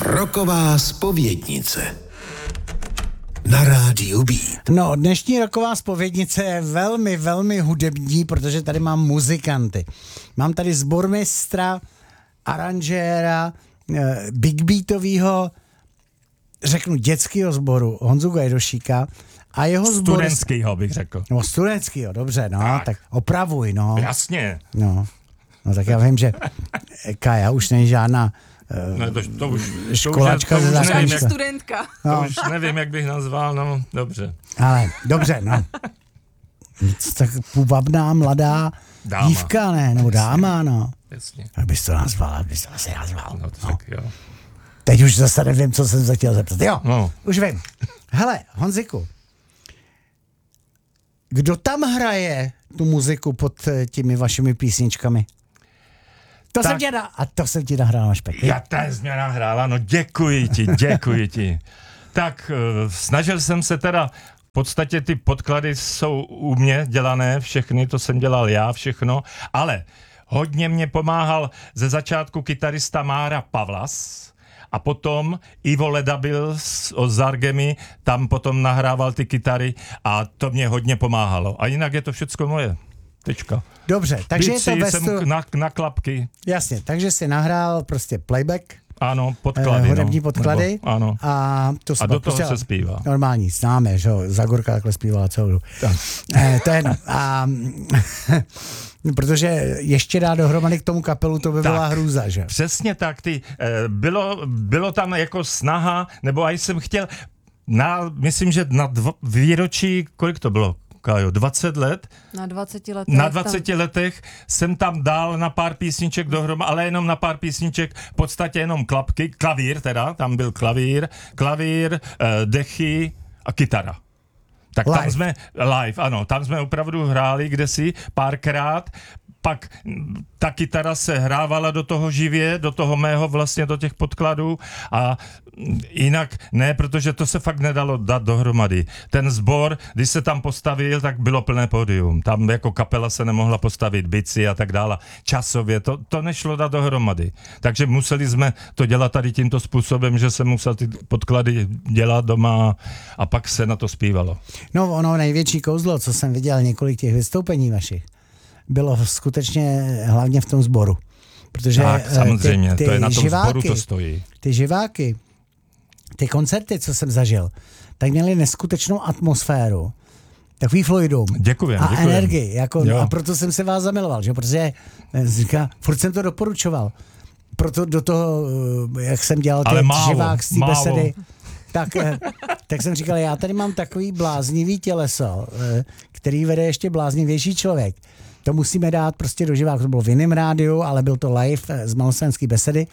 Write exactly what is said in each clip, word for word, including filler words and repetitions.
Rocková zpovědnice na rádiu B. No, dnešní rocková zpovědnice je velmi, velmi hudební, protože tady mám muzikanty. Mám tady sbormistra, aranžéra, big beatovýho, řeknu dětského sboru Honzu Gajdošíka a jeho sbor... Studentskýho bych řekl. No, studentskýho, dobře, no, tak, tak opravuj, no. Jasně. No, no tak já vím, že Kaja už není žádná No, to, to už, školačka to už, ze to už nevím, základní. jak, Studentka. No. to už nevím, jak bych nazval, no dobře. Ale dobře, no. Tak půvabná, mladá Dáma. dívka, ne, nebo dáma, no. Jasně. Jak bys to nazval, jak bys to asi nazval. No, to No. tak, jo. Teď už zase nevím, co jsem se chtěl zeptat. Jo, No. už vím. Hele, Honziku, kdo tam hraje tu muziku pod eh, těmi vašimi písničkami? To Tak. jsem tě na, a to jsem ti nahrál na špek. Já ta jsi mě nahrála, no děkuji ti, děkuji ti. Tak uh, snažil jsem se teda, v podstatě ty podklady jsou u mě dělané, všechny, to jsem dělal já, všechno, ale hodně mě pomáhal ze začátku kytarista Mára Pavlas a potom Ivo Ledabil z Zargemi, tam potom nahrával ty kytary a to mě hodně pomáhalo. A jinak je to všecko moje. Tečka. Dobře, takže je to Bicí ve jsem stu... na, na klapky. Jasně, takže jsi nahrál prostě playback, Ano, podklady. eh, hudební no. podklady. Nebo, ano. A, to A jsme do toho prostě se zpívá. Normální, známe, že jo, Zagorka takhle zpívala celou dobu. Eh, to je jedno. A protože ještě dát dohromady k tomu kapelu, to by Tak. byla hrůza, že? Přesně tak, ty, eh, bylo, bylo tam jako snaha, nebo aj jsem chtěl, na, myslím, že na dva, výročí, kolik to bylo, Kájo, dvacet let? Na dvaceti letech. Na dvaceti letech jsem tam dal na pár písniček dohromady, ale jenom na pár písniček, v podstatě jenom klapky, klavír teda, tam byl klavír, klavír, eh, dechy a kytara. Tak Live. tam jsme, live, ano, tam jsme opravdu hráli kdesi párkrát, pak mm, ta kytara se hrávala do toho živě, do toho mého vlastně, do těch podkladů a mm, jinak ne, protože to se fakt nedalo dát dohromady. Ten sbor, když se tam postavil, tak bylo plné pódium. Tam jako kapela se nemohla postavit, bici a tak dále. Časově, to, to nešlo dát dohromady. Takže museli jsme to dělat tady tímto způsobem, že se musel ty podklady dělat doma a pak se na to zpívalo. No ono největší kouzlo, co jsem viděl několik těch vystoupení vašich, bylo skutečně hlavně v tom sboru. Protože Tak, eh, samozřejmě, ty, ty to je na tom živáky, sboru to stojí. Ty živáky, ty koncerty, co jsem zažil, tak měly neskutečnou atmosféru. Takový fluidum. Děkujem, A děkujem. energii. Jako, Jo. a proto jsem se vás zamiloval, že? Protože eh, říká, furt jsem to doporučoval. Proto do toho, eh, jak jsem dělal Ale ty málo, živák z té málo. besedy, tak, eh, tak jsem říkal, já tady mám takový bláznivý těleso, eh, který vede ještě bláznivější člověk. To musíme dát prostě do živáku. To bylo v jiném rádiu, ale byl to live eh, z Malostranské besedy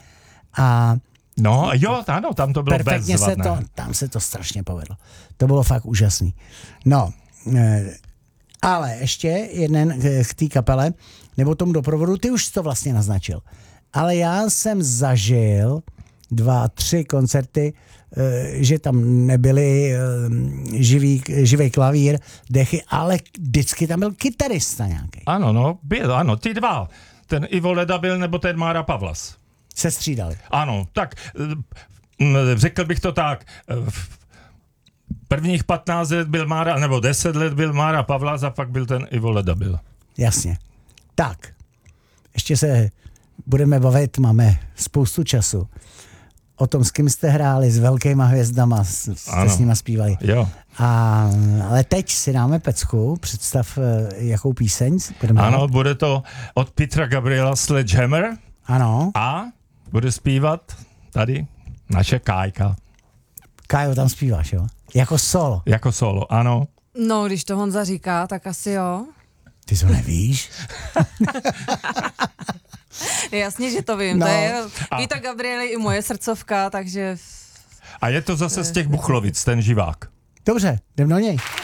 a No jo, ano, tam to bylo perfektně se bezvadné. to, tam se to strašně povedlo. To bylo fakt úžasný. No, eh, ale ještě jeden eh, k té kapele, nebo tomu doprovodu, ty už jsi to vlastně naznačil. Ale já jsem zažil dva, tři koncerty, eh, že tam nebyly eh, živý, živý klavír, dechy, ale vždycky tam byl kytarista nějaký. Ano, no, byl, ano, ty dva. Ten Ivo Ledabil nebo ten Mára Pavlas. Se střídali. Ano, tak eh, mm, řekl bych to tak. eh, v Prvních patnáct let byl Mára, nebo deset let byl Mára Pavlas a pak byl ten Ivo Ledabil. Jasně. Tak, ještě se budeme bavit, máme spoustu času. O tom, s kým jste hráli, s velkýma hvězdama, s- jste Ano. s nima zpívali. Jo. A, ale teď si dáme pecku, představ, eh, jakou píseň budeme Ano, hrát. bude to od Petra Gabriela Sledgehammer Ano, a bude zpívat tady naše Kájka. Kájo, tam zpíváš, jo? Jako solo. Jako solo, ano. No, když to Honza říká, tak asi jo. Ty to nevíš? Jasně, že to vím. No. To je A- Víta Gabrieli i moje srdcovka, takže A je to zase z těch Buchlovic, ten živák. Dobře, jdem do něj.